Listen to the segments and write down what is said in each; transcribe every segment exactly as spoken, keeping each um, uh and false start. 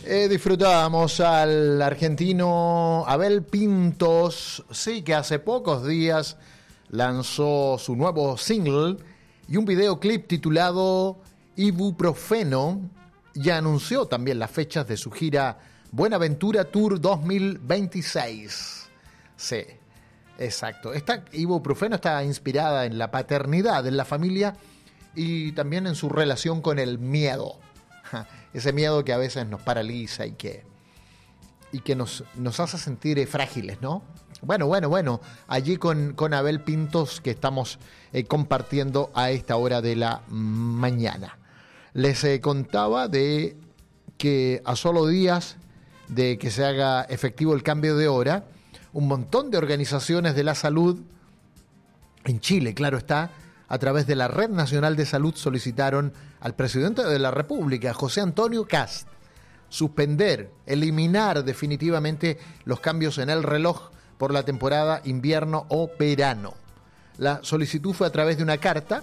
Eh, disfrutábamos al argentino Abel Pintos, sí, que hace pocos días lanzó su nuevo single y un videoclip titulado Ibuprofeno, y anunció también las fechas de su gira Buenaventura Tour dos mil veintiséis. Sí, exacto. Esta Ibuprofeno está inspirada en la paternidad, en la familia y también en su relación con el miedo. Ese miedo que a veces nos paraliza y que, y que nos, nos hace sentir eh, frágiles, ¿no? Bueno, bueno, bueno, allí con, con Abel Pintos que estamos eh, compartiendo a esta hora de la mañana. Les eh, contaba de que a solo días de que se haga efectivo el cambio de hora, un montón de organizaciones de la salud en Chile, claro está, a través de la Red Nacional de Salud solicitaron al presidente de la República, José Antonio Kast, suspender, eliminar definitivamente los cambios en el reloj por la temporada invierno o verano. La solicitud fue a través de una carta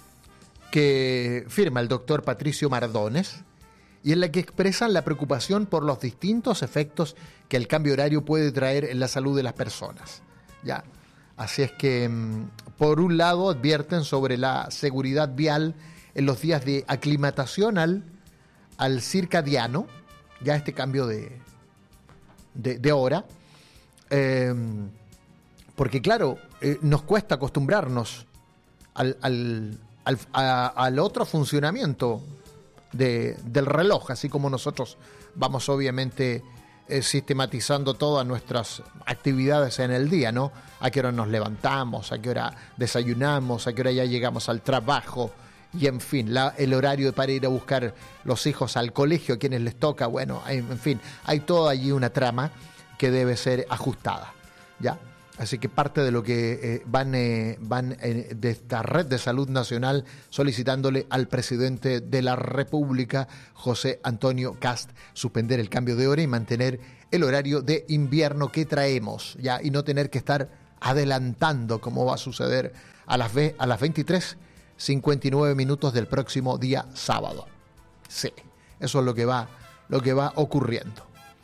que firma el doctor Patricio Mardones y en la que expresan la preocupación por los distintos efectos que el cambio horario puede traer en la salud de las personas. Ya. Así es que, por un lado, advierten sobre la seguridad vial en los días de aclimatación al, al circadiano, ya este cambio de, de, de hora, eh, porque claro, eh, nos cuesta acostumbrarnos al, al, al, a, al otro funcionamiento de, del reloj, así como nosotros vamos obviamente eh, sistematizando todas nuestras actividades en el día, ¿no? A qué hora nos levantamos, a qué hora desayunamos, a qué hora ya llegamos al trabajo y en fin, la, el horario para ir a buscar los hijos al colegio, a quienes les toca, bueno, en, en fin, hay toda allí una trama que debe ser ajustada, ¿ya? Así que parte de lo que eh, van, eh, van eh, de esta Red de Salud Nacional solicitándole al presidente de la República, José Antonio Kast, suspender el cambio de hora y mantener el horario de invierno que traemos, ya, y no tener que estar adelantando como va a suceder a las, a las veintitrés cincuenta y nueve minutos del próximo día sábado. Sí, eso es lo que va, lo que va ocurriendo.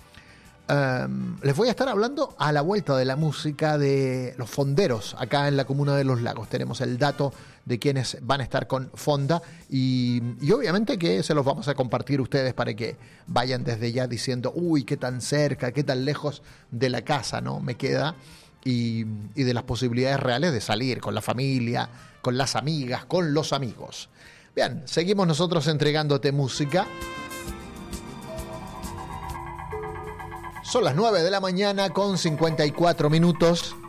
Um, les voy a estar hablando a la vuelta de la música de los fonderos acá en la comuna de Los Lagos. Tenemos el dato de quienes van a estar con fonda y, y obviamente que se los vamos a compartir ustedes para que vayan desde ya diciendo, uy, qué tan cerca, qué tan lejos de la casa, ¿no? Me queda y, y de las posibilidades reales de salir con la familia, con las amigas, con los amigos. Bien, seguimos nosotros entregándote música. Son las nueve de la mañana con cincuenta y cuatro minutos.